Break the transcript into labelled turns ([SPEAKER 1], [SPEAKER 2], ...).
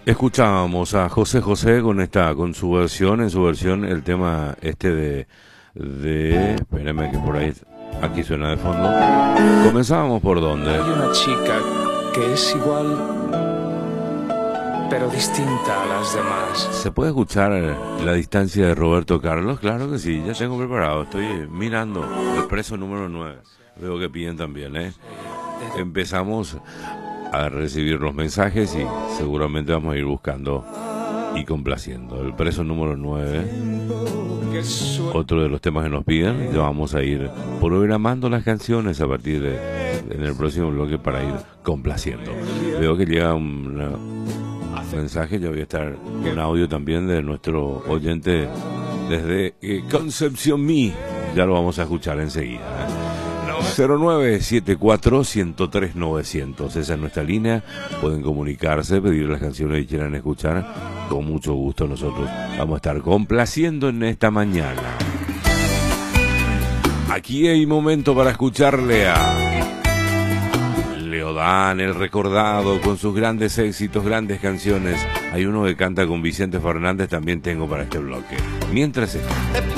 [SPEAKER 1] Escuchábamos a José José con su versión, el tema espérame que por ahí, aquí suena de fondo. Comenzábamos por dónde.
[SPEAKER 2] Hay una chica que es igual, pero distinta a las demás.
[SPEAKER 1] ¿Se puede escuchar la distancia de Roberto Carlos? Claro que sí, ya tengo preparado, estoy mirando el preso número 9. Veo que piden también, Empezamos a recibir los mensajes y seguramente vamos a ir buscando y complaciendo. El preso número 9, otro de los temas que nos piden, ya vamos a ir programando las canciones a partir en el próximo bloque para ir complaciendo. Veo que llega un mensaje, ya voy a estar un audio también de nuestro oyente desde Concepción Mi, ya lo vamos a escuchar enseguida. 0974-103-900, esa es nuestra línea. Pueden comunicarse, pedir las canciones que quieran escuchar. Con mucho gusto nosotros vamos a estar complaciendo en esta mañana. Aquí hay momento para escucharle a Leodán, el recordado, con sus grandes éxitos, grandes canciones. Hay uno que canta con Vicente Fernández, también tengo para este bloque. Mientras